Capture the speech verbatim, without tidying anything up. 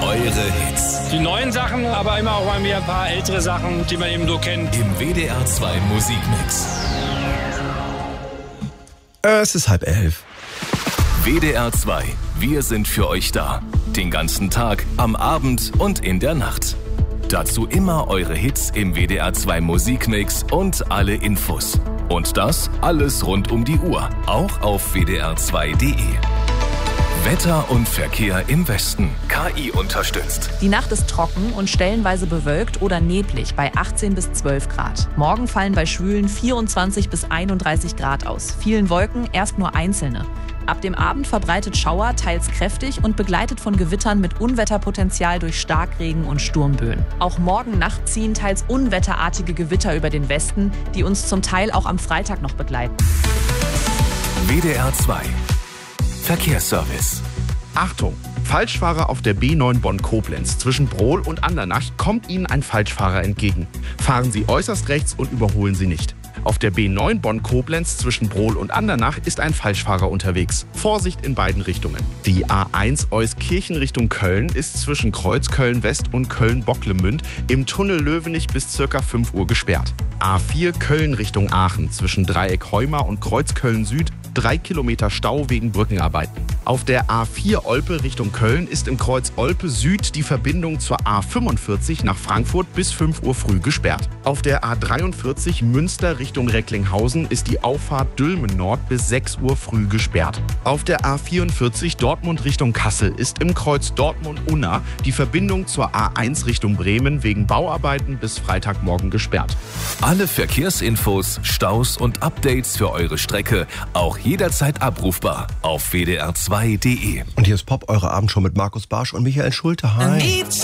eure Hits. Die neuen Sachen, aber immer auch mal wieder ein paar ältere Sachen, die man eben so kennt. Im W D R zwei Musikmix. Es ist halb elf. W D R zwei. Wir sind für euch da. Den ganzen Tag, am Abend und in der Nacht. Dazu immer eure Hits im W D R zwei Musikmix und alle Infos. Und das alles rund um die Uhr. Auch auf W D R zwei Punkt de. Wetter und Verkehr im Westen. K I unterstützt. Die Nacht ist trocken und stellenweise bewölkt oder neblig bei achtzehn bis zwölf Grad. Morgen fallen bei schwülen vierundzwanzig bis einunddreißig Grad aus. Vielen Wolken, erst nur einzelne. Ab dem Abend verbreitet Schauer, teils kräftig und begleitet von Gewittern mit Unwetterpotenzial durch Starkregen und Sturmböen. Auch morgen Nacht ziehen teils unwetterartige Gewitter über den Westen, die uns zum Teil auch am Freitag noch begleiten. W D R zwei. Verkehrsservice. Achtung! Falschfahrer auf der B neun Bonn-Koblenz. Zwischen Brohl und Andernach kommt Ihnen ein Falschfahrer entgegen. Fahren Sie äußerst rechts und überholen Sie nicht. Auf der B neun Bonn-Koblenz zwischen Brohl und Andernach ist ein Falschfahrer unterwegs. Vorsicht in beiden Richtungen. Die A eins Euskirchen Richtung Köln ist zwischen Kreuzköln-West und Köln-Bocklemünd im Tunnel Löwenich bis ca. fünf Uhr gesperrt. A vier Köln Richtung Aachen zwischen Dreieck Heumar und Kreuzköln Süd drei Kilometer Stau wegen Brückenarbeiten. Auf der A vier Olpe Richtung Köln ist im Kreuz Olpe Süd die Verbindung zur A fünfundvierzig nach Frankfurt bis fünf Uhr früh gesperrt. Auf der A dreiundvierzig Münster Richtung Recklinghausen ist die Auffahrt Dülmen Nord bis sechs Uhr früh gesperrt. Auf der A vierundvierzig Dortmund Richtung Kassel ist im Kreuz Dortmund-Unna die Verbindung zur A eins Richtung Bremen wegen Bauarbeiten bis Freitagmorgen gesperrt. Alle Verkehrsinfos, Staus und Updates für eure Strecke auch jederzeit abrufbar auf W D R zwei Punkt de. Und hier ist Pop, eure Abendshow mit Markus Barsch und Michael Schulte. Hi.